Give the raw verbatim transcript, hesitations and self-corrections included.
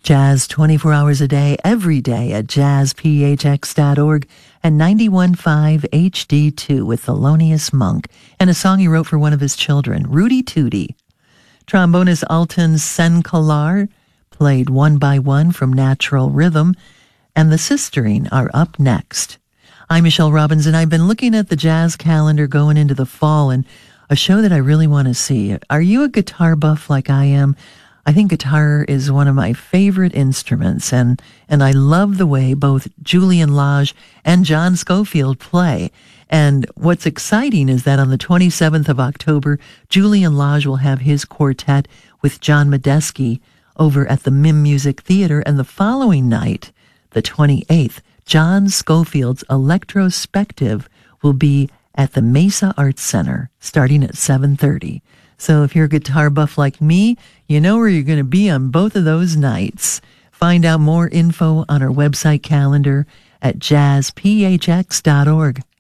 Jazz twenty-four hours a day, every day at jazz p h x dot org and ninety-one point five H D two with Thelonious Monk, and a song he wrote for one of his children, Rudy Tooty. Trombonist Alton Senkalar played One by One from Natural Rhythm, and the Sistering are up next. I'm Michelle Robbins, and I've been looking at the jazz calendar going into the fall, and a show that I really want to see. Are you a guitar buff like I am? I think guitar is one of my favorite instruments, and, and I love the way both Julian Lage and John Scofield play. And what's exciting is that on the twenty-seventh of October, Julian Lage will have his quartet with John Medeski over at the Mim Music Theater, and the following night, the twenty-eighth, John Scofield's Electrospective will be at the Mesa Arts Center starting at seven thirty. So if you're a guitar buff like me, you know where you're going to be on both of those nights. Find out more info on our website calendar at jazz p h x dot org.